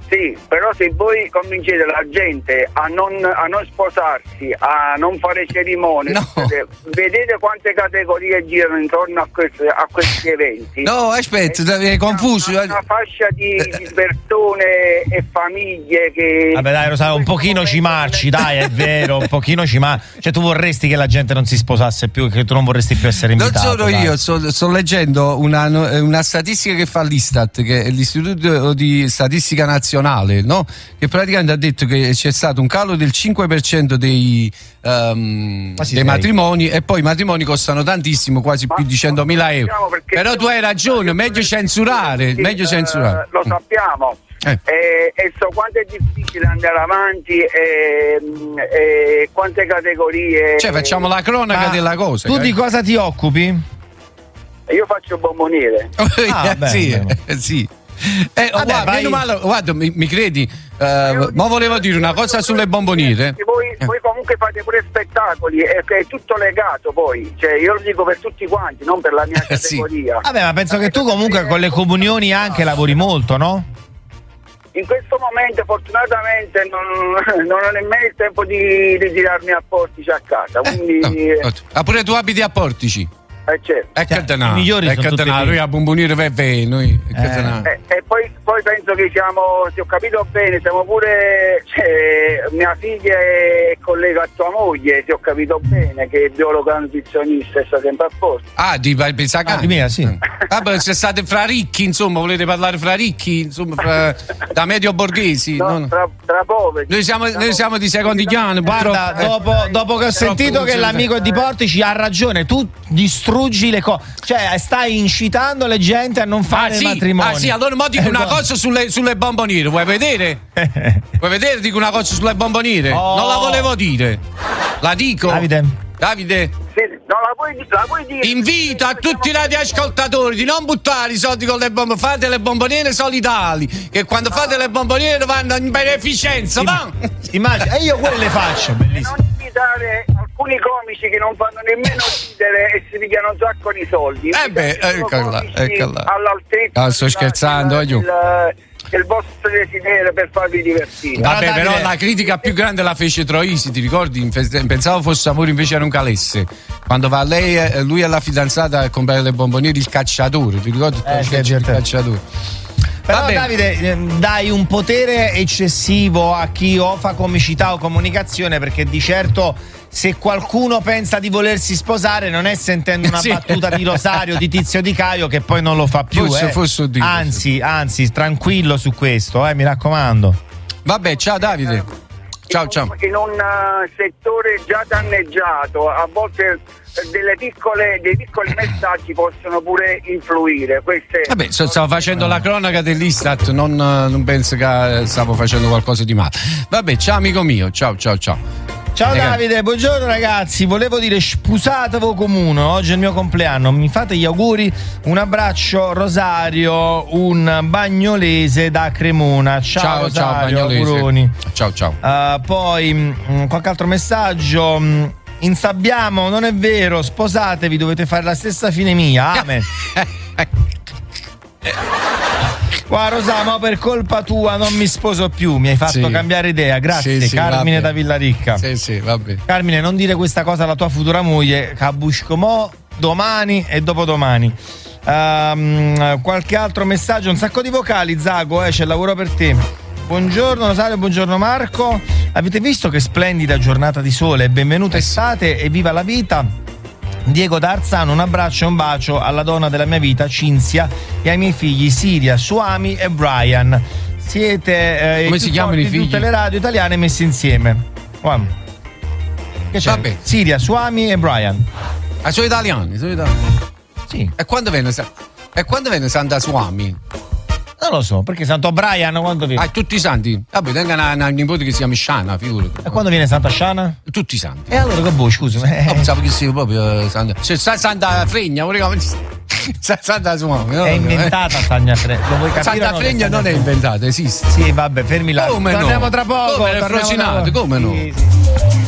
Sì, però se voi convincete la gente a non sposarsi, a non fare cerimonie, vedete quante categorie girano intorno a questi eventi. No, aspetta, è confuso. Una fascia di persone e famiglie che... Vabbè dai Rosario, un pochino ci marci, dai, è vero, un pochino ci marci. Cioè tu vorresti che la gente non si sposasse più, che tu non vorresti più essere invitato. Non sono dai. io, sto leggendo una statistica che fa l'Istat, che è l'Istituto di Statistica Nazionale, no? Che praticamente ha detto che c'è stato un calo del 5% dei matrimoni, e poi i matrimoni costano tantissimo, quasi più di 100.000 euro. Però tu hai ragione, meglio censurare, lo sappiamo. E so quanto è difficile andare avanti e quante categorie. Cioè facciamo la cronaca della cosa. Tu di cosa ti occupi? Io faccio bomboniere. Sì. Guarda, mi credi? Ma volevo dire una cosa sulle bomboniere. Voi comunque fate pure spettacoli, è tutto legato poi. Cioè, io lo dico per tutti quanti, non per la mia categoria. Sì. Vabbè, ma penso che tu comunque con le comunioni anche lavori molto, no? In questo momento fortunatamente non ho nemmeno il tempo di girarmi a Portici a casa, quindi... pure tu abiti a Portici? Certo. I migliori sono tutti noi a bomboniere noi. E poi penso che se ho capito bene, siamo pure, mia figlia è collega a tua moglie, se ho capito bene, che è biologa nutrizionista e sta sempre a posto. Di mia, sì. Vabbè, se state fra ricchi, insomma, volete parlare fra ricchi, insomma, da medio borghesi. No, tra poveri. Noi siamo di secondigliano. Guarda, dopo che ho sentito che l'amico è di Portici, ha ragione, tu distruggi le cose, cioè stai incitando le gente a non fare matrimoni. Allora mo dico una cosa sulle bomboniere, vuoi vedere? Vuoi vedere? Dico una cosa sulle bomboniere. Non la volevo dire. La dico. Davide? Sì, la puoi dire. Invito a tutti i radioascoltatori di non buttare i soldi con le bomboniere, fate le bomboniere solidali, che quando fate le bomboniere vanno in beneficenza. Immagina, e io quelle faccio, bellissimo. Non invitare alcuni comici che non fanno nemmeno ridere e si pigliano un sacco di soldi. Eccola. All'altezza. Sto scherzando, il vostro desiderio per farvi divertire. Vabbè, però la critica più grande la fece Troisi, ti ricordi? Pensavo fosse amore, invece era un calesse. Quando va lui e la fidanzata a comprare le bomboniere, il cacciatore, ti ricordi? Il cacciatore. Però Davide, dai un potere eccessivo a chi o fa comicità o comunicazione, perché di certo se qualcuno pensa di volersi sposare non è sentendo una battuta di Rosario, di Tizio Di Caio, che poi non lo fa più. Anzi, tranquillo su questo, mi raccomando. Vabbè, ciao Davide. Ciao. In un settore già danneggiato, a volte dei piccoli messaggi possono pure influire. Vabbè, stavo facendo la cronaca dell'Istat, non penso che stavo facendo qualcosa di male. Vabbè, ciao amico mio, ciao. Ciao Davide, buongiorno ragazzi, volevo dire spusatevo comune, oggi è il mio compleanno, mi fate gli auguri, un abbraccio Rosario, un bagnolese da Cremona, ciao Rosario, auguroni. Ciao. Poi qualche altro messaggio, insabbiamo, non è vero, sposatevi, dovete fare la stessa fine mia, amen. Guarda Rosario, per colpa tua non mi sposo più, mi hai fatto cambiare idea, grazie. Carmine da Villaricca. Sì, vabbè. Carmine, non dire questa cosa alla tua futura moglie, Cabuscomò domani e dopodomani. Qualche altro messaggio, un sacco di vocali, Zago, c'è il lavoro per te. Buongiorno Rosario, buongiorno Marco. Avete visto che splendida giornata di sole? Benvenuta estate e viva la vita. Diego da Arzano, un abbraccio e un bacio alla donna della mia vita, Cinzia, e ai miei figli Siria, Suami e Brian. Siete come si chiamano i figli? Tutte le radio italiane messe insieme. Che c'è? Vabbè. Siria, Suami e Brian. Sono italiani. Sì. E quando viene Santa Suami? Non lo so, perché Santo Brian quando viene? Tutti i santi. Vabbè, tenga una nipote che si chiama Sciana, figurati. E quando viene Santa Sciana? Tutti i santi. E allora che vuoi, scusa? Pensavo che sia proprio Santa. C'è Santa Fregna, Santa Suami. È inventata Santa Fregna. Lo vuoi capire? Santa Fregna non è inventata, esiste. Sì, vabbè, fermi là. Come torniamo tra poco. Come torniamo Frosinato, come no? Sì.